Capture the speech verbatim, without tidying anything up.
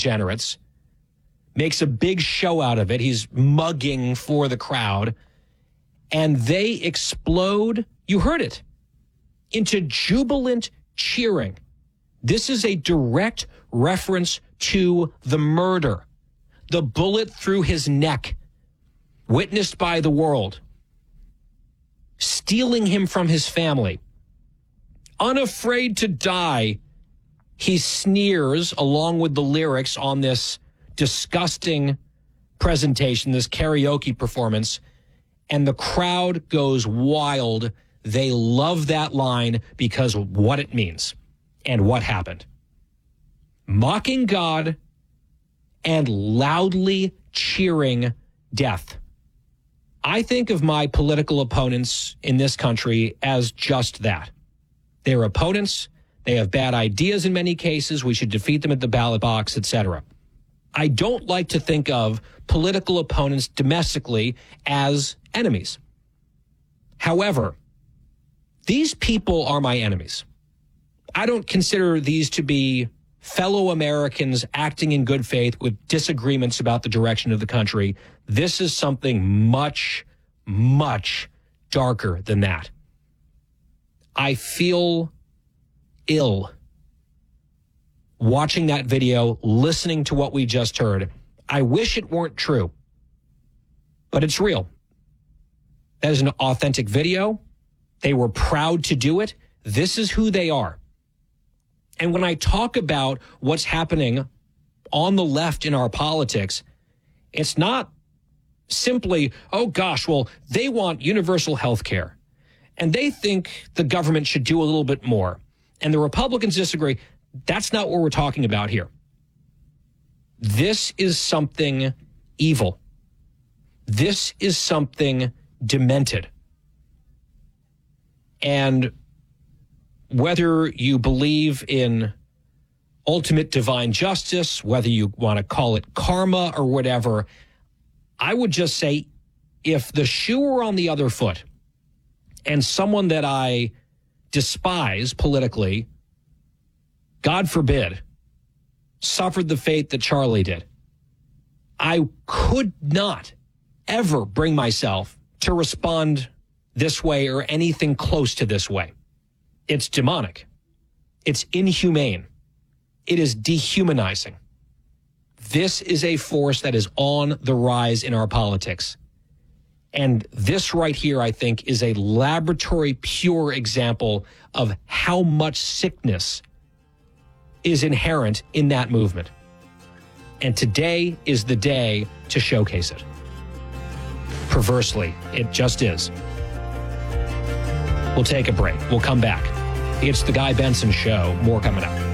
degenerates, makes a big show out of it. He's mugging for the crowd, and they explode, you heard it, into jubilant cheering. This is a direct reference to the murder, the bullet through his neck, witnessed by the world, stealing him from his family. Unafraid to die, he sneers along with the lyrics on this disgusting presentation, this karaoke performance, and the crowd goes wild. They love that line because of what it means and what happened. Mocking God and loudly cheering death. I think of my political opponents in this country as just that. They're opponents. They have bad ideas in many cases. We should defeat them at the ballot box, et cetera. I don't like to think of political opponents domestically as enemies. However, these people are my enemies. I don't consider these to be fellow Americans acting in good faith with disagreements about the direction of the country. This is something much, much darker than that. I feel ill watching that video, listening to what we just heard. I wish it weren't true, but it's real. That is an authentic video. They were proud to do it. This is who they are. And when I talk about what's happening on the left in our politics, it's not simply, oh gosh, well, they want universal health care, and they think the government should do a little bit more, and the Republicans disagree. That's not what we're talking about here. This is something evil. This is something demented. And whether you believe in ultimate divine justice, whether you want to call it karma or whatever, I would just say if the shoe were on the other foot and someone that I despise politically, God forbid, suffered the fate that Charlie did, I could not ever bring myself to respond this way or anything close to this way. It's demonic. It's inhumane. It is dehumanizing. This is a force that is on the rise in our politics. And this right here, I think, is a laboratory pure example of how much sickness is inherent in that movement. And today is the day to showcase it. Perversely, it just is. We'll take a break. We'll come back. It's the Guy Benson Show. More coming up.